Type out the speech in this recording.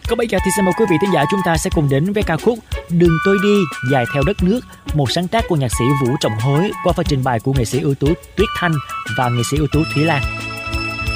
Còn bây giờ thì xin mời quý vị thính giả chúng ta sẽ cùng đến với ca khúc Đường tôi đi dài theo đất nước, một sáng tác của nhạc sĩ Vũ Trọng Hối qua phần trình bày của nghệ sĩ ưu tú Tuyết Thanh và nghệ sĩ ưu tú Thúy Lan.